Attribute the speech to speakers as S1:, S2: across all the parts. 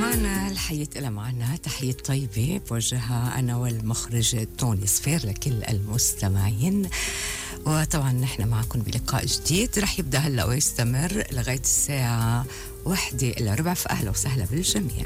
S1: معنا الحياة إلى معنا تحية طيبة بوجهها أنا والمخرج توني صفير لكل المستمعين. وطبعا نحن معكم بلقاء جديد رح يبدأ هلأ ويستمر لغاية الساعة 1:15. فأهلا وسهلا بالجميع.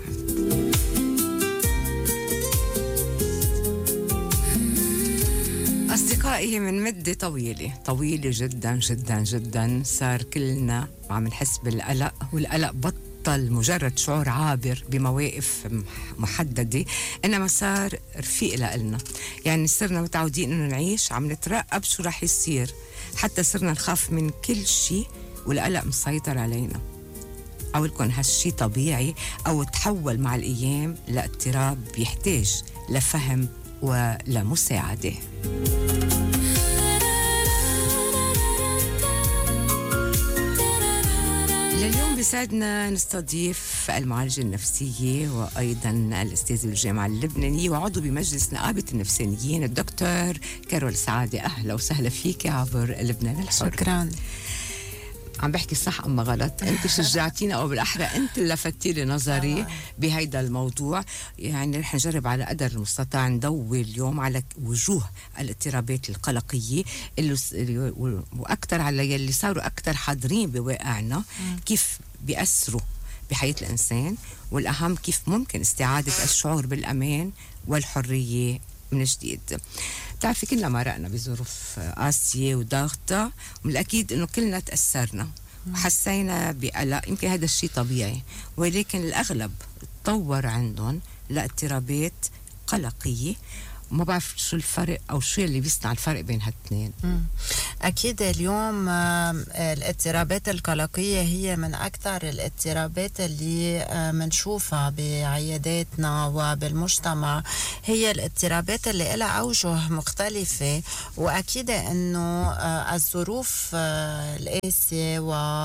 S1: أصدقائي، من مدة طويلة جدا جدا جدا صار كلنا عم نحس بالقلق، والقلق بطل مجرد شعور عابر بمواقف محددة، إنما صار رفيق لنا. يعني صرنا متعودين إنه نعيش عم نترقب شو رح يصير، حتى صرنا نخاف من كل شيء والقلق مسيطر علينا. أو يكون هالشي طبيعي أو تحول مع الأيام لاضطراب بيحتاج لفهم ولمساعدة. لليوم بيسعدنا نستضيف المعالجة النفسية وأيضا الأستاذ بالجامعة اللبنانية وعضو بمجلس نقابة النفسانيين الدكتور كارول سعادة. أهلا وسهلا فيك عبر لبنان الحر.
S2: شكرا.
S1: عم بحكي صح أما غلط؟ أنت شجعتينا أو بالأحرى أنت اللي لفتتي لي نظري بهيدا الموضوع. يعني رح نجرب على قدر المستطاع نضوي اليوم على وجوه الاضطرابات القلقية وأكثر على يلي صاروا أكثر حاضرين بواقعنا، كيف بيأثروا بحياة الإنسان، والأهم كيف ممكن استعادة الشعور بالأمان والحرية من جديد. بتعرفي كلنا مرقنا بظروف قاسية وضغطة، ومن الأكيد إنه كلنا تأثرنا وحسينا بقلق. يمكن هذا الشيء طبيعي، ولكن الأغلب تطور عندهم لاضطرابات قلقية. وما بعرف شو الفرق أو شو اللي بيصنع الفرق بين هالتنين.
S2: أكيد اليوم الاضطرابات القلقية هي من أكثر الاضطرابات اللي منشوفها بعياداتنا وبالمجتمع. هي الاضطرابات اللي لها أوجه مختلفة، وأكيد أنه الظروف القاسية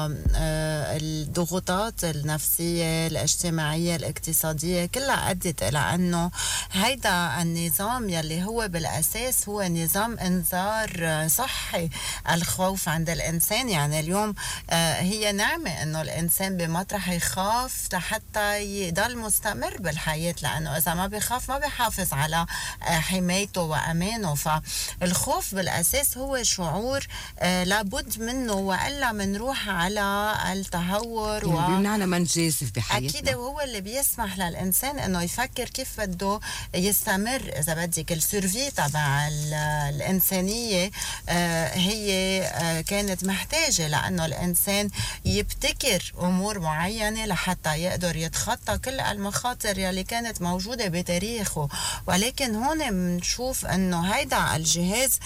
S2: والضغوطات النفسية الاجتماعية الاقتصادية كلها أدت إلى أنه هيدا النظام اللي هو بالأساس هو نظام إنذار صحي. الخوف عند الإنسان، يعني اليوم هي نعمة إنه الإنسان بمطرح يخاف لحتى يضل مستمر بالحياة، لأنه إذا ما بيخاف ما بيحافظ على حمايته وأمانه. فالخوف بالأساس هو شعور لابد منه، وإلا منروح على التهور
S1: يعني بيمنعنا ما نجازف بحياتنا.
S2: أكيد، وهو اللي بيسمح للإنسان إنه يفكر كيف بده يستمر. إذا بدك السيرفي تبع الإنسانية هي كانت محتاجة لأنه الإنسان يبتكر أمور معينة لحتى يقدر يتخطى كل المخاطر يلي كانت موجودة بتاريخه. ولكن هون بنشوف أنه هيدا الجهاز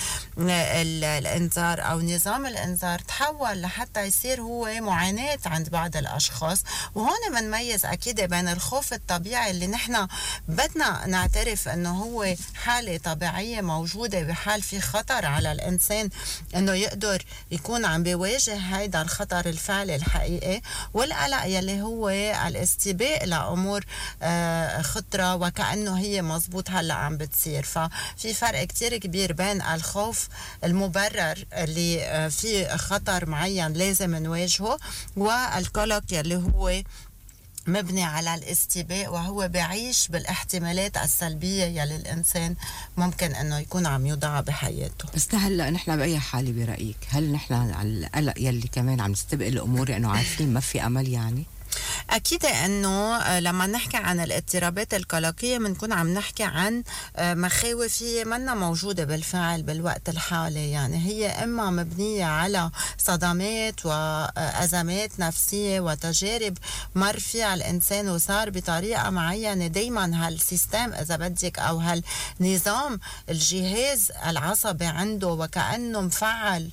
S2: الإنذار أو نظام الإنذار تحول لحتى يصير هو معاناة عند بعض الأشخاص. وهون بنميز أكيد بين الخوف الطبيعي اللي نحن بدنا نعترف أنه هو حالة طبيعية موجودة بحال في خطر على الإنسان إنه يقدر يكون عم بيواجه هيدا الخطر الفعلي الحقيقي، والقلق يلي هو الاستباق لأمور خطرة وكأنه هي مزبوط هلأ عم بتصير. ففي فرق كتير كبير بين الخوف المبرر اللي فيه خطر معين لازم نواجهه، والقلق يلي هو مبني على الاستباء وهو بعيش بالاحتمالات السلبية يلي الإنسان ممكن أنه يكون عم يوضعها بحياته.
S1: بس هلأ نحن بأي حالة برأيك؟ هل نحن على القلق يلي كمان عم نستبق الأمور لأنه عارفين ما في أمل؟ يعني
S2: أكيد أنه لما نحكي عن الاضطرابات القلقية بنكون عم نحكي عن مخاوف هي منا موجودة بالفعل بالوقت الحالي. يعني هي إما مبنية على صدمات وأزمات نفسية وتجارب مر فيها الإنسان وصار بطريقة معينة. دايما هالسيستم إذا بدك أو هالنظام الجهاز العصبي عنده وكأنه مفعل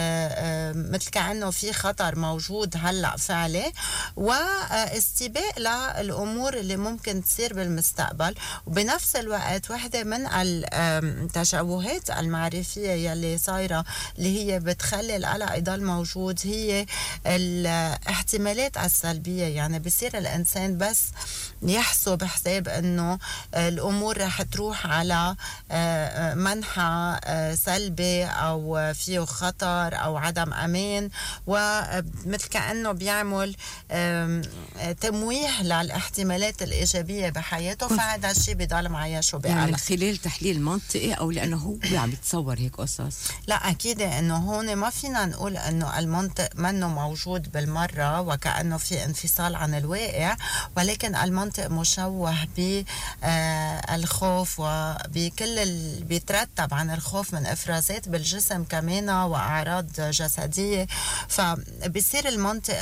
S2: مثل كأنه في خطر موجود هلأ فعلي، واستباق للأمور اللي ممكن تصير بالمستقبل. وبنفس الوقت واحدة من التشوهات المعرفية يلي صايرة اللي هي بتخلي القلق يضل موجود هي الاحتمالات السلبية. يعني بصير الإنسان بس يحسب حساب انه الامور رح تروح على منحى سلبي او فيه خطر او عدم امان، ومثل كأنه بيعمل تمويه للاحتمالات الإيجابية بحياته، فهذا الشيء بضل معيشه بقلق.
S1: يعني من خلال تحليل منطقي أو لأنه هو عم يتصور هيك قصص؟
S2: لا أكيد إنه هون ما فينا نقول إنه المنطق منه موجود بالمرة وكأنه في انفصال عن الواقع، ولكن المنطق مشوه بالخوف وبكل اللي بيترتب عن الخوف من إفرازات بالجسم كمان وأعراض جسدية، فبصير المنطق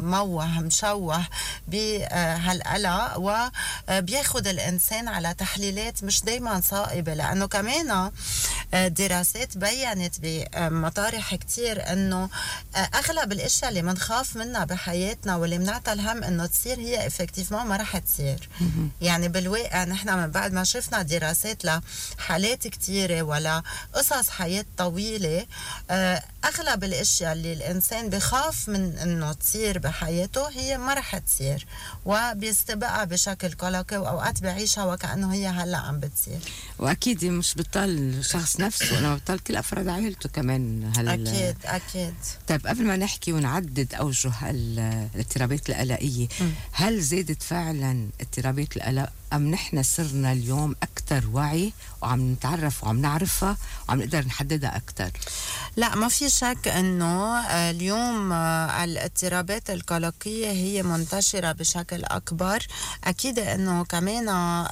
S2: مشوه بهالقلق، وبياخد الإنسان على تحليلات مش دايما صائبة، لأنه كمان دراسات بيّنت بمطارح كتير أنه أغلب الأشياء اللي منخاف منها بحياتنا واللي منعطى الهم أنه تصير هي إفكتيفمان ما رح تصير. يعني بالواقع نحن من بعد ما شفنا دراسات لحالات كتيرة ولا قصص حياة طويلة، أغلب الأشياء اللي الإنسان بخاف من أنه تصير بحياته هي ما رح تصير، وبيستبقى بشكل قلقي، وأوقات بعيشها وكأنه هي هلأ عم بتصير.
S1: وأكيد مش بطال الشخص نفسه، أنا بطال كل أفراد عائلته كمان.
S2: أكيد.
S1: طيب قبل ما نحكي ونعدد أوجه الاضطرابات القلقية، هل زادت فعلا اضطرابات القلق أم نحن صرنا اليوم أكثر وعي وعم نتعرف وعم نعرفها وعم نقدر نحددها أكثر؟
S2: لا ما في شك أنه اليوم الاضطرابات القلقية هي منتشرة بشكل أكبر. أكيد أنه كمان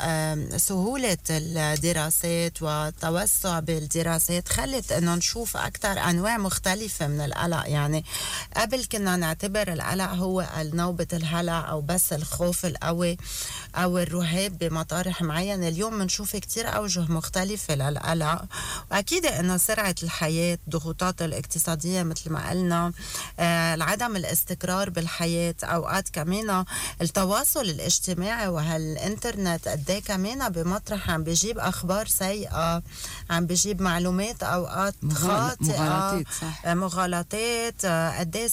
S2: سهولة الدراسات والتوسع بالدراسات خلت أنه نشوف أكثر أنواع مختلفة من القلق. يعني قبل كنا نعتبر القلق هو نوبة الهلع أو بس الخوف القوي أو الرهاب بمطارح معينة. اليوم بنشوف كتير أوجه مختلفة للقلق، وأكيد أنه سرعة الحياة، الضغوطات الاقتصادية مثل ما قلنا، عدم الاستقرار بالحياة، أوقات كمان التواصل الاجتماعي وهالإنترنت قديه كمان بمطرح عم بيجيب أخبار سيئة، عم بيجيب معلومات أوقات خاطئة، مغالطات قديه